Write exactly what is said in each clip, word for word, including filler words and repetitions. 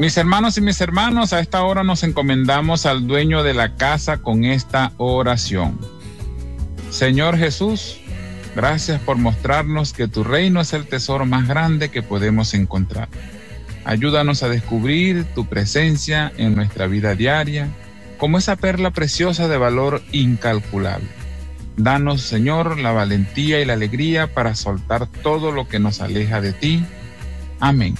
Mis hermanos y mis hermanas, a esta hora nos encomendamos al dueño de la casa con esta oración. Señor Jesús, gracias por mostrarnos que tu reino es el tesoro más grande que podemos encontrar. Ayúdanos a descubrir tu presencia en nuestra vida diaria como esa perla preciosa de valor incalculable. Danos, Señor, la valentía y la alegría para soltar todo lo que nos aleja de ti. Amén.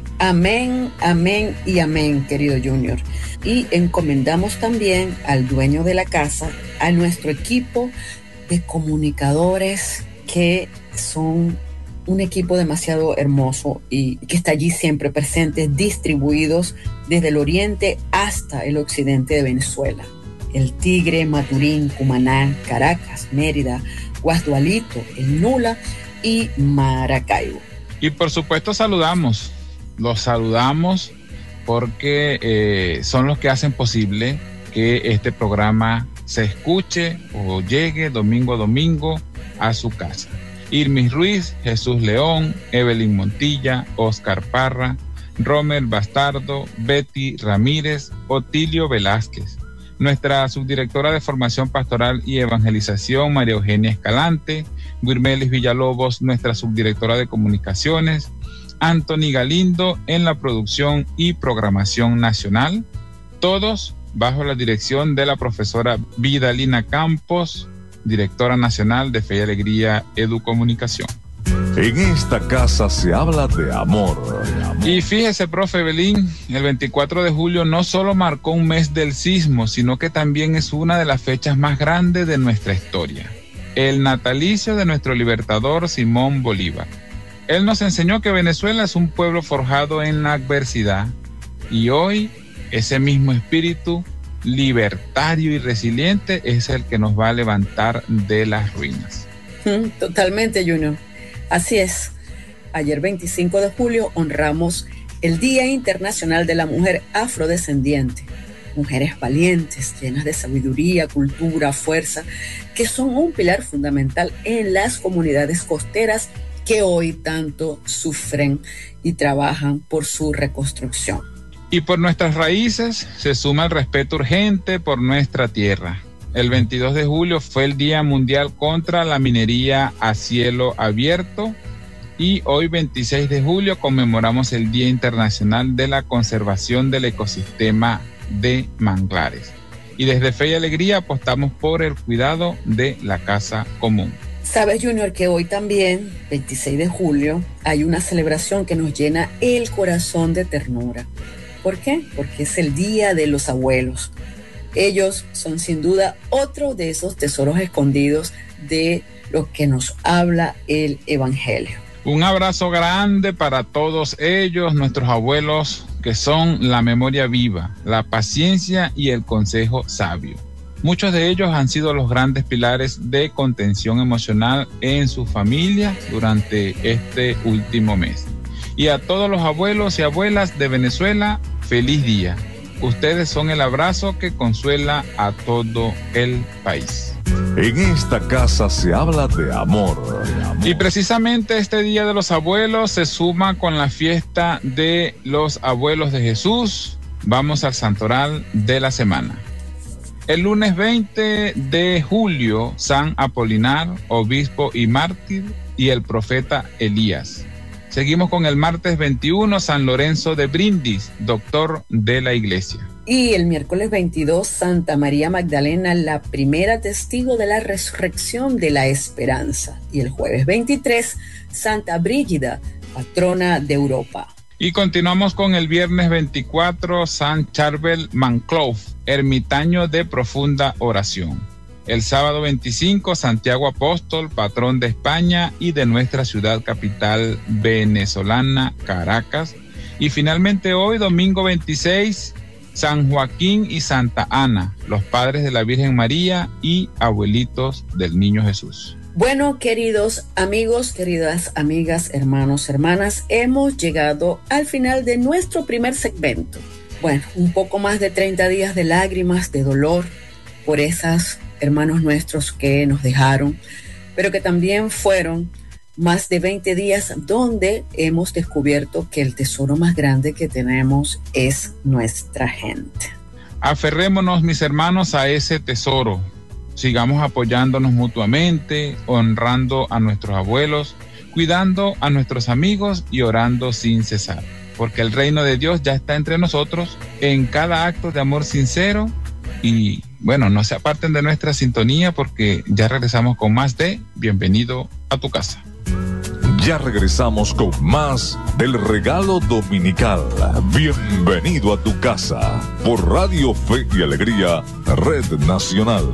Amén, amén y amén, querido Junior. Y encomendamos también al dueño de la casa, a nuestro equipo de comunicadores que son un equipo demasiado hermoso y que está allí siempre presente, distribuidos desde el oriente hasta el occidente de Venezuela. El Tigre, Maturín, Cumaná, Caracas, Mérida, Guasdualito, El Nula y Maracaibo. Y por supuesto saludamos, los saludamos porque eh, son los que hacen posible que este programa se escuche o llegue domingo a domingo a su casa. Irmis Ruiz, Jesús León, Evelyn Montilla, Oscar Parra, Romer Bastardo, Betty Ramírez, Otilio Velázquez. Nuestra subdirectora de Formación Pastoral y Evangelización, María Eugenia Escalante, Guirmelis Villalobos, nuestra subdirectora de Comunicaciones, Anthony Galindo en la producción y programación nacional, todos bajo la dirección de la profesora Vidalina Campos, directora nacional de Fe y Alegría Educomunicación. En esta casa se habla de amor, de amor. Y fíjese, profe Belín, el veinticuatro de julio no solo marcó un mes del sismo, sino que también es una de las fechas más grandes de nuestra historia. El natalicio de nuestro libertador Simón Bolívar. Él nos enseñó que Venezuela es un pueblo forjado en la adversidad y hoy ese mismo espíritu libertario y resiliente es el que nos va a levantar de las ruinas. Totalmente, Junior. Así es. Ayer veinticinco de julio honramos el Día Internacional de la Mujer Afrodescendiente. Mujeres valientes, llenas de sabiduría, cultura, fuerza, que son un pilar fundamental en las comunidades costeras que hoy tanto sufren y trabajan por su reconstrucción. Y por nuestras raíces se suma el respeto urgente por nuestra tierra. El veintidós de julio fue el Día Mundial contra la Minería a Cielo Abierto y hoy veintiséis de julio conmemoramos el Día Internacional de la Conservación del Ecosistema de Manglares. Y desde Fe y Alegría apostamos por el cuidado de la casa común. Sabes, Junior, que hoy también, veintiséis de julio, hay una celebración que nos llena el corazón de ternura. ¿Por qué? Porque es el Día de los Abuelos. Ellos son sin duda otro de esos tesoros escondidos de los que nos habla el Evangelio. Un abrazo grande para todos ellos, nuestros abuelos, que son la memoria viva, la paciencia y el consejo sabio. Muchos de ellos han sido los grandes pilares de contención emocional en su familia durante este último mes. Y a todos los abuelos y abuelas de Venezuela, feliz día. Ustedes son el abrazo que consuela a todo el país. En esta casa se habla de amor, de amor. Y precisamente este Día de los Abuelos se suma con la fiesta de los abuelos de Jesús. Vamos al santoral de la semana. El lunes veinte de julio, San Apolinar, obispo y mártir, y el profeta Elías. Seguimos con el martes veintiuno, San Lorenzo de Brindis, doctor de la Iglesia. Y el miércoles veintidós, Santa María Magdalena, la primera testigo de la resurrección de la esperanza. Y el jueves veintitrés, Santa Brígida, patrona de Europa. Y continuamos con el viernes veinticuatro, San Charbel Manclov, ermitaño de profunda oración. El sábado veinticinco, Santiago Apóstol, patrón de España y de nuestra ciudad capital venezolana, Caracas. Y finalmente hoy, domingo veintiséis, San Joaquín y Santa Ana, los padres de la Virgen María y abuelitos del Niño Jesús. Bueno, queridos amigos, queridas amigas, hermanos, hermanas, hemos llegado al final de nuestro primer segmento. Bueno, un poco más de treinta días de lágrimas, de dolor por esas hermanos nuestros que nos dejaron, pero que también fueron más de veinte días donde hemos descubierto que el tesoro más grande que tenemos es nuestra gente. Aferrémonos, mis hermanos, a ese tesoro. Sigamos apoyándonos mutuamente, honrando a nuestros abuelos, cuidando a nuestros amigos y orando sin cesar. Porque el reino de Dios ya está entre nosotros en cada acto de amor sincero. Y bueno, no se aparten de nuestra sintonía porque ya regresamos con más de Bienvenido a tu casa. Ya regresamos con más del regalo dominical. Bienvenido a tu casa por Radio Fe y Alegría, Red Nacional.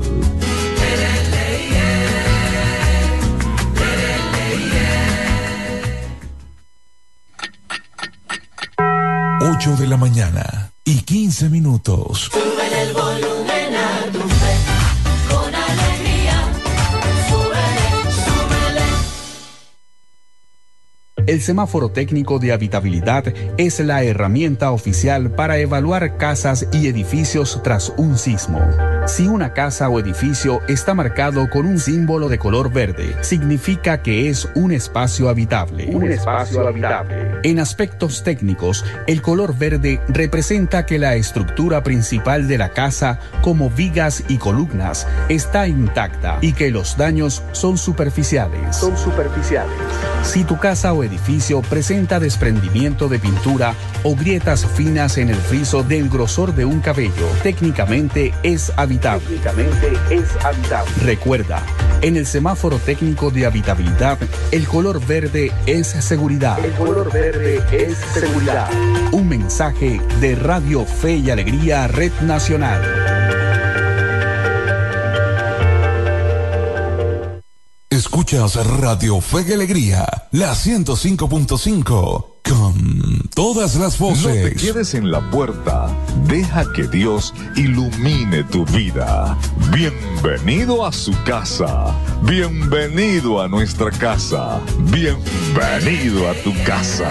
ocho de la mañana y quince minutos. Sube el volumen a tu fe, con alegría. Súbele, súbele. El semáforo técnico de habitabilidad es la herramienta oficial para evaluar casas y edificios tras un sismo. Si una casa o edificio está marcado con un símbolo de color verde, significa que es un espacio habitable. Un espacio habitable. En aspectos técnicos, el color verde representa que la estructura principal de la casa, como vigas y columnas, está intacta y que los daños son superficiales. Son superficiales. Si tu casa o edificio presenta desprendimiento de pintura o grietas finas en el friso del grosor de un cabello, técnicamente es habitable. Técnicamente es habitable. Recuerda, en el semáforo técnico de habitabilidad, el color verde es seguridad. El color verde es seguridad. Un mensaje de Radio Fe y Alegría, Red Nacional. Escuchas Radio Fe y Alegría, la ciento cinco punto cinco, con todas las voces. No te quedes en la puerta, deja que Dios ilumine tu vida. Bienvenido a su casa, bienvenido a nuestra casa, bienvenido a tu casa.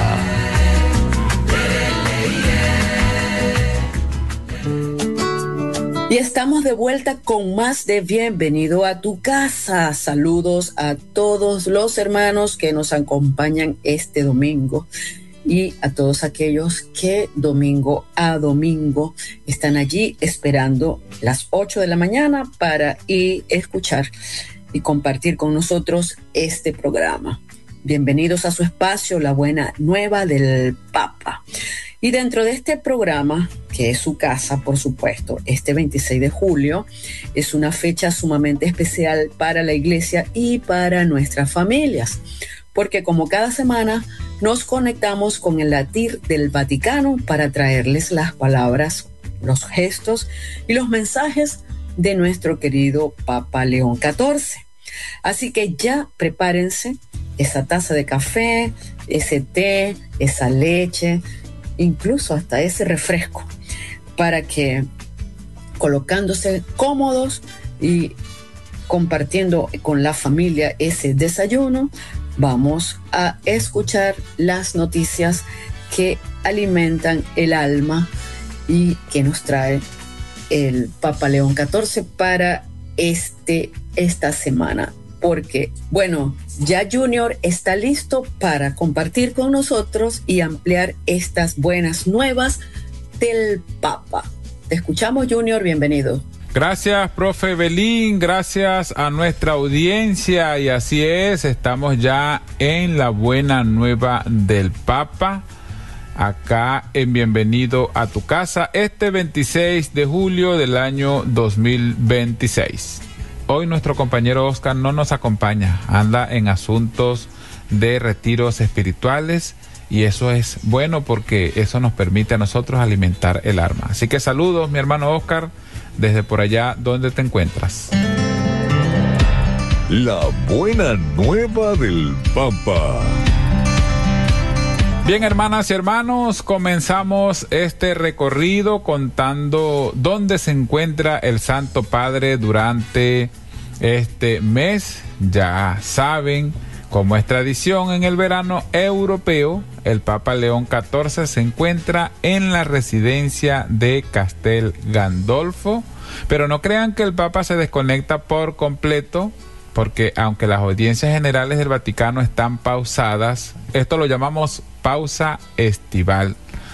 Y estamos de vuelta con más de Bienvenido a tu casa. Saludos a todos los hermanos que nos acompañan este domingo y a todos aquellos que domingo a domingo están allí esperando las ocho de la mañana para ir a escuchar y compartir con nosotros este programa. Bienvenidos a su espacio, La Buena Nueva del Papa. Y dentro de este programa, que es su casa, por supuesto, este veintiséis de julio es una fecha sumamente especial para la iglesia y para nuestras familias, porque como cada semana nos conectamos con el latir del Vaticano para traerles las palabras, los gestos y los mensajes de nuestro querido Papa León catorce. Así que ya prepárense esa taza de café, ese té, esa leche, incluso hasta ese refresco, para que colocándose cómodos y compartiendo con la familia ese desayuno, vamos a escuchar las noticias que alimentan el alma y que nos trae el Papa León catorce para este, esta semana. Porque, bueno, ya Junior está listo para compartir con nosotros y ampliar estas buenas nuevas del Papa. Te escuchamos, Junior, bienvenido. Gracias, profe Belín, gracias a nuestra audiencia, y así es, estamos ya en la buena nueva del Papa, acá en Bienvenido a tu casa, este veintiséis de julio del año dos mil veintiséis. Hoy nuestro compañero Oscar no nos acompaña, anda en asuntos de retiros espirituales, y eso es bueno porque eso nos permite a nosotros alimentar el alma. Así que saludos, mi hermano Oscar, desde por allá donde te encuentras. La buena nueva del Papa. Bien, hermanas y hermanos, comenzamos este recorrido contando dónde se encuentra el Santo Padre durante este mes. Ya saben, como es tradición en el verano europeo, el Papa León catorce se encuentra en la residencia de Castel Gandolfo, pero no crean que el Papa se desconecta por completo, porque aunque las audiencias generales del Vaticano están pausadas, esto lo llamamos pausa estival.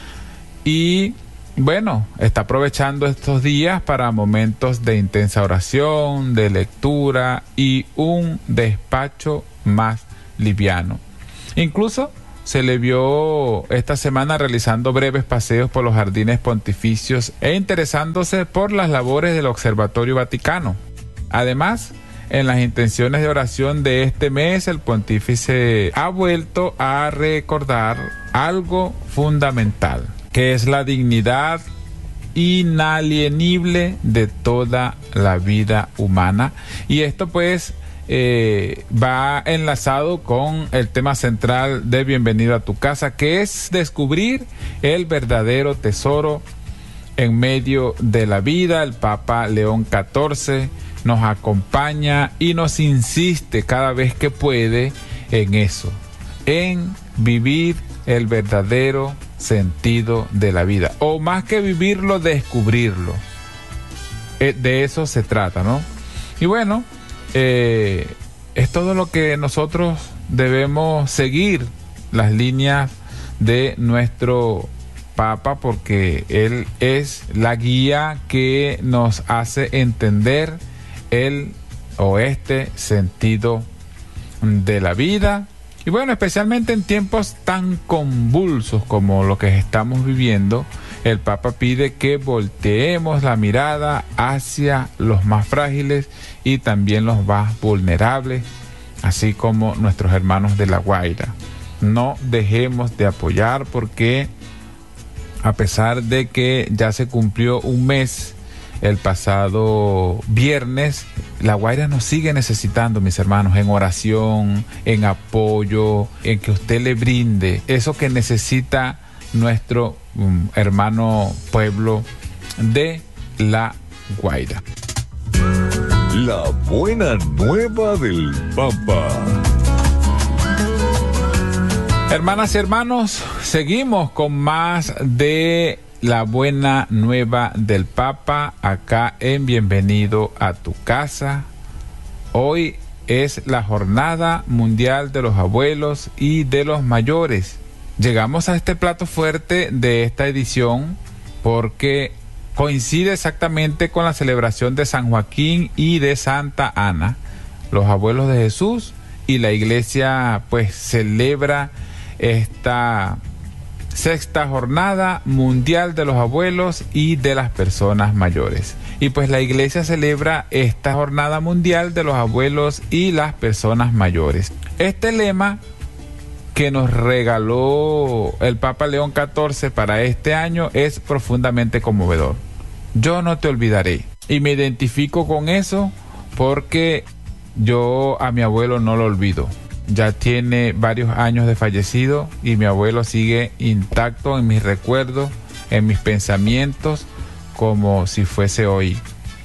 Y bueno, está aprovechando estos días para momentos de intensa oración, de lectura y un despacho más liviano. Incluso se le vio esta semana realizando breves paseos por los jardines pontificios e interesándose por las labores del Observatorio Vaticano. Además, en las intenciones de oración de este mes, el pontífice ha vuelto a recordar algo fundamental, que es la dignidad inalienable de toda la vida humana. Y esto pues eh, va enlazado con el tema central de Bienvenido a tu casa, que es descubrir el verdadero tesoro en medio de la vida. El Papa León catorce nos acompaña y nos insiste cada vez que puede en eso, en vivir el verdadero sentido de la vida, o más que vivirlo, descubrirlo. Eh, de eso se trata, ¿no? Y bueno, eh, es todo lo que nosotros debemos seguir, las líneas de nuestro Papa, porque él es la guía que nos hace entender el o este sentido de la vida. Y bueno, especialmente en tiempos tan convulsos como lo que estamos viviendo, el Papa pide que volteemos la mirada hacia los más frágiles y también los más vulnerables, así como nuestros hermanos de La Guaira. No dejemos de apoyar, porque a pesar de que ya se cumplió un mes el pasado viernes, La Guaira nos sigue necesitando, mis hermanos, en oración, en apoyo, en que usted le brinde eso que necesita nuestro um, hermano pueblo de La Guaira. La buena nueva del Papa. Hermanas y hermanos, seguimos con más de la buena nueva del Papa acá en Bienvenido a tu casa. Hoy es la Jornada Mundial de los Abuelos y de los Mayores. Llegamos a este plato fuerte de esta edición porque coincide exactamente con la celebración de San Joaquín y de Santa Ana, los abuelos de Jesús, y la iglesia pues celebra esta sexta Jornada Mundial de los Abuelos y de las Personas Mayores. Y pues la iglesia celebra esta Jornada Mundial de los Abuelos y las Personas Mayores. Este lema que nos regaló el Papa León catorce para este año es profundamente conmovedor. Yo no te olvidaré. Y me identifico con eso porque yo a mi abuelo no lo olvido. Ya tiene varios años de fallecido y mi abuelo sigue intacto en mis recuerdos, en mis pensamientos, como si fuese hoy.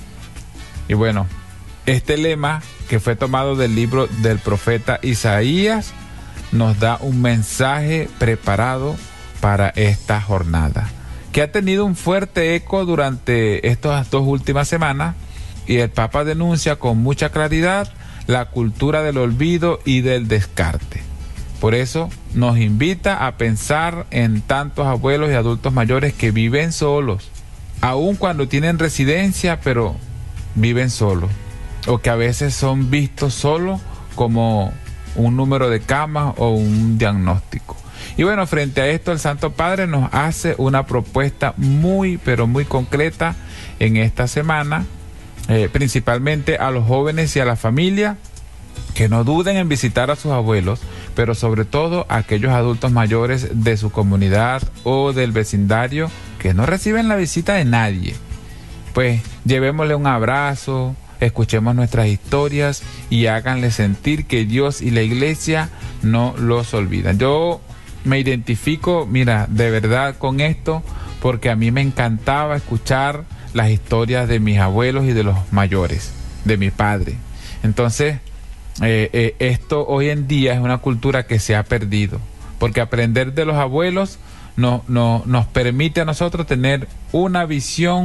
Y bueno, este lema, que fue tomado del libro del profeta Isaías, nos da un mensaje preparado para esta jornada, que ha tenido un fuerte eco durante estas dos últimas semanas, y el Papa denuncia con mucha claridad la cultura del olvido y del descarte. Por eso nos invita a pensar en tantos abuelos y adultos mayores que viven solos, aun cuando tienen residencia, pero viven solos, o que a veces son vistos solo como un número de camas o un diagnóstico. Y bueno, frente a esto, el Santo Padre nos hace una propuesta muy, pero muy concreta en esta semana, eh, principalmente a los jóvenes y a la familia, que no duden en visitar a sus abuelos, pero sobre todo a aquellos adultos mayores de su comunidad o del vecindario que no reciben la visita de nadie. Pues llevémosle un abrazo, escuchemos nuestras historias y háganle sentir que Dios y la iglesia no los olvidan. Yo me identifico, mira, de verdad con esto, porque a mí me encantaba escuchar las historias de mis abuelos y de los mayores, de mi padre. Entonces, eh, eh, esto hoy en día es una cultura que se ha perdido, porque aprender de los abuelos no, no, nos permite a nosotros tener una visión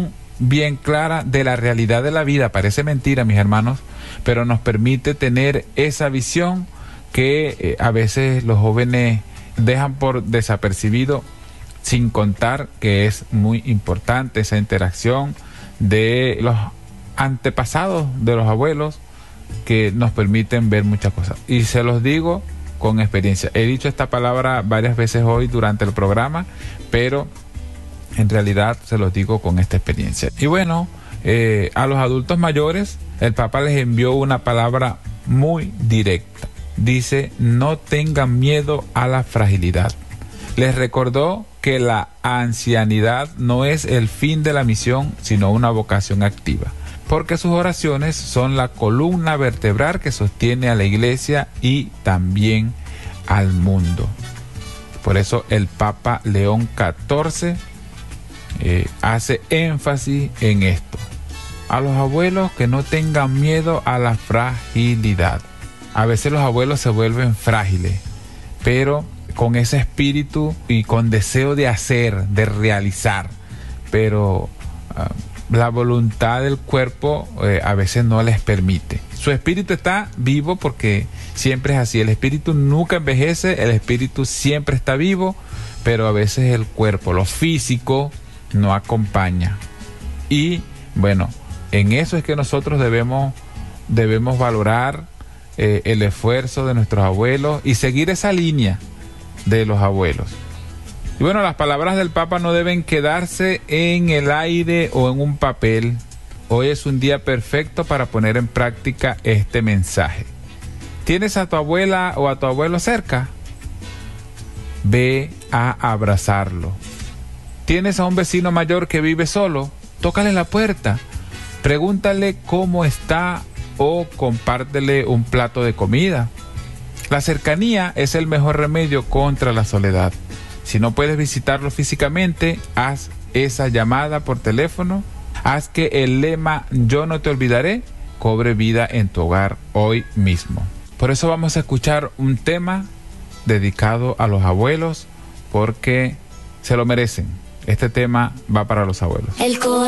bien clara de la realidad de la vida. Parece mentira, mis hermanos, pero nos permite tener esa visión que eh, a veces los jóvenes dejan por desapercibido, sin contar que es muy importante esa interacción de los antepasados de los abuelos, que nos permiten ver muchas cosas. Y se los digo con experiencia. He dicho esta palabra varias veces hoy durante el programa, pero en realidad se los digo con esta experiencia. Y bueno, eh, a los adultos mayores, el Papa les envió una palabra muy directa. Dice: no tengan miedo a la fragilidad. Les recordó que la ancianidad no es el fin de la misión, sino una vocación activa, porque sus oraciones son la columna vertebral que sostiene a la iglesia y también al mundo. Por eso el Papa León catorce eh, hace énfasis en esto. A los abuelos que no tengan miedo a la fragilidad. A veces los abuelos se vuelven frágiles, pero con ese espíritu y con deseo de hacer, de realizar, pero uh, la voluntad del cuerpo eh, a veces no les permite. Su espíritu está vivo porque siempre es así. El espíritu nunca envejece, el espíritu siempre está vivo, pero a veces el cuerpo, lo físico, no acompaña. Y bueno, en eso es que nosotros debemos, debemos valorar eh, el esfuerzo de nuestros abuelos y seguir esa línea de los abuelos. Y bueno, las palabras del Papa no deben quedarse en el aire o en un papel. Hoy es un día perfecto para poner en práctica este mensaje. ¿Tienes a tu abuela o a tu abuelo cerca? Ve a abrazarlo. ¿Tienes a un vecino mayor que vive solo? Tócale la puerta. Pregúntale cómo está o compártele un plato de comida. La cercanía es el mejor remedio contra la soledad. Si no puedes visitarlo físicamente, haz esa llamada por teléfono. Haz que el lema "yo no te olvidaré" cobre vida en tu hogar hoy mismo. Por eso vamos a escuchar un tema dedicado a los abuelos, porque se lo merecen. Este tema va para los abuelos. El